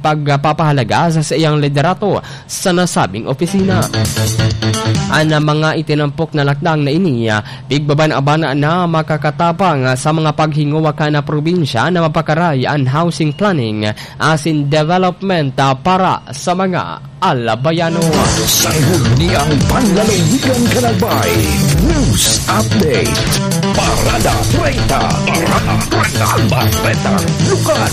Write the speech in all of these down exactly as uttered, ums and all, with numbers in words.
pagpapahalaga sa iyang liderato sa nasabing opisina. Ang mga itinampok na lakdang na ini, pigbaban-abana na makakatapang sa mga paghinguwa ka na probinsya na mapakaray ang housing planning as in development para sa mga alabayano. Sangod niyang panlalawigan kanabay. News Update. Parada treinta. Parada treinta. Barreta Lokal.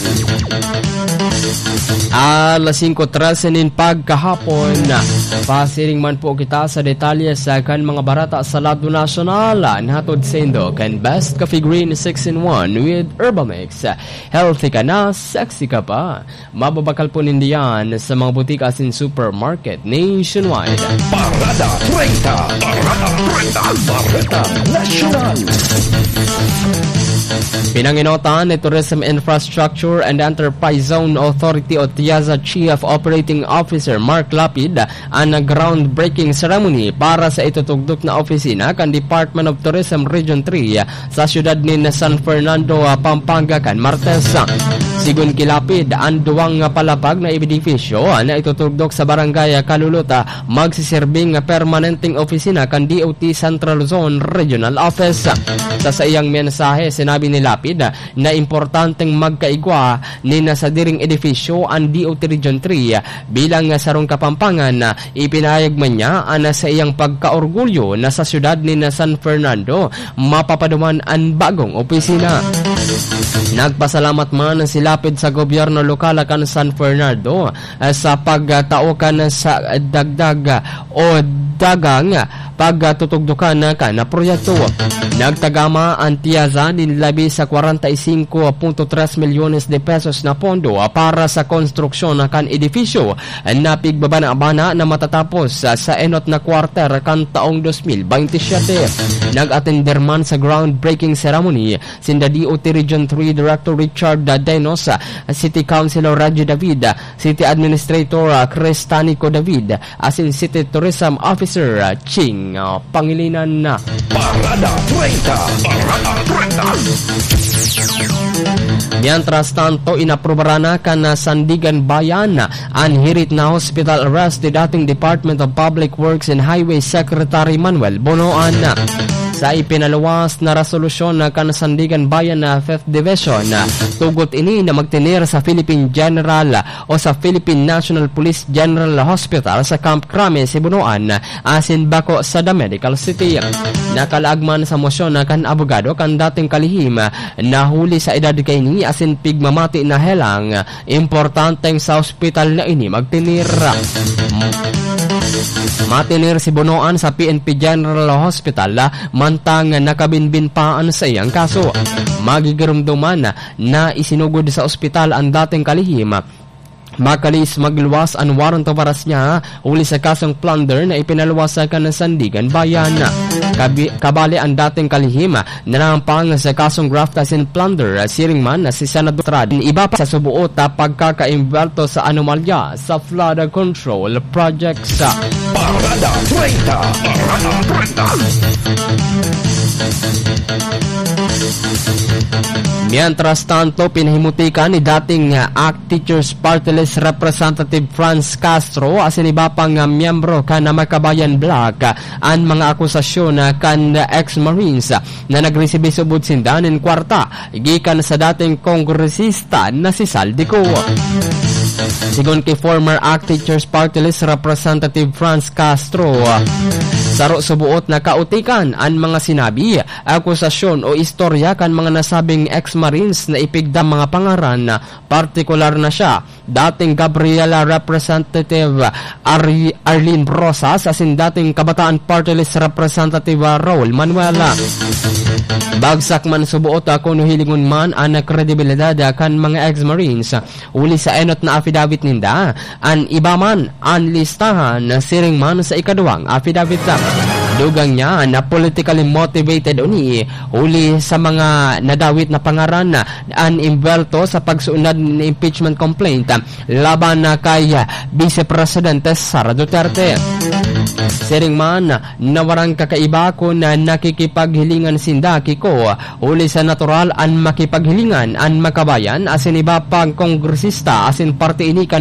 Alas singko trese nin pagkahapon. Pasiring man po kita sa detalye sa kan mga barata sa lado nasyonal. Nahatod sendo kan Best Coffee Green six in one with Herbamix. Healthy ka na, sexy ka pa. Mababakal po nindiyan sa mga butika sin supermarket nationwide. Parada treinta. Parada treinta. Barreta Nacional. Pinanginotan ni Tourism Infrastructure and Enterprise Zone Authority o TIAZA Chief Operating Officer Mark Lapid ang groundbreaking ceremony para sa itutugdok na opisina kan Department of Tourism Region three sa siyudad ni San Fernando, Pampanga kan Martes. Sigun kilapid, ang duwang palapag na ebidifisyo na itutugdok sa Barangay Kaluluta magsisirbing permanenteng opisina kan D O T Central Zone Regional Office. Sa sa iyang mensahe, sinabi ni Lapid na importanteng magkaigwa ni nasa diring edifisyo ang D O T Region three bilang sarong Kapampangan. Ipinahayag man niya na sa iyang pagkaorgulyo na sa siyudad ni San Fernando mapapaduman ang bagong opisina. Nagpasalamat man si Lapid sa gobyerno lokal kan San Fernando sa pagtaukan sa dagdag o dagang pagtutugdukan ka na proyekto. Nagtagama ang TIAZA nilabi sa forty-five point three milyones de pesos na pondo para sa konstruksyon kan edifisyo na pigbabana-bana na matatapos sa enot na quarter kan taong twenty twenty-seven. Nag-attender man sa groundbreaking ceremony sinda D O T Region three Director Richard Denos, City Councilor Radyo David, City Administrator Chris Tanico David, asin City Tourism Officer Ching Pangilinan na. Parada treinta. Parada treinta. Mientras tanto, inaprobara na kan Sandigan Bayan ang hirit na hospital arrest ni dating Department of Public Works and Highway Secretary Manuel Bonoan. Sa ipinaluwas na resolusyon na kan Sandigan Bayan na fifth Division, tugot ini na magtinir sa Philippine General o sa Philippine National Police General Hospital sa Camp Crame, Sibunoan, asin bako sa The Medical City. Nakalaagman sa mosyon na kan abogado kan dating kalihim na huli sa edad kay ni asin pigmamati na helang, importanteng sa hospital na ini magtinir. Matinir si Bonoan sa P N P General Hospital mantang nakabinbin paan sa iyang kaso. Magigirumduman na isinugod sa ospital ang dating kalihim. Makalis magluwas ang warrant of arrest niya uli sa kasong plunder na ipinaluwas sa kan Sandigan Bayan. Kabi, kabali ang dating kalihim na nanampang sa kasong graft as in plunder, siring man na si Senador Trad. Iba pa sa subuot na pagkaka-inverto sa anomalya sa flood control projects. Parada treinta. Parada treinta. Mientras tanto, pinahimutikan ni dating uh, A C T Teachers Party List Representative Franz Castro asin iba pang uh, miyembro kan na Makabayan Black uh, ang mga akusasyon uh, kan uh, ex-Marines uh, na nagresibe subod sindanin kwarta gikan sa dating kongresista na si Saldico. Sigon kay former A C T Teachers Party List Representative Franz Castro, uh, saro subuot na kautikan ang mga sinabi, akusasyon o istorya kan mga nasabing ex-Marines na ipigdam mga pangaran na partikular na siya, dating Gabriela Representative Ar- Arlene Rosas asin dating Kabataan Party List Representative Raul Manuela. Bagsak man subuot ako no hilingon man ang kredibilidad kan mga ex-Marines uli sa enot na affidavit ninda, an iba man ang listahan na siring man sa ikaduwang affidavit. Dugang niya na politically motivated uni uli sa mga nadawit na pangaran na an imbelto sa pagsuunad ng impeachment complaint laban na kay Vice Presidente Sara Duterte. Siring man nawarang kakaiba ko na nakikipaghilingan sindaki ko uli sa natural an makipaghilingan an Makabayan asin iba pang kongresista asin parte inikan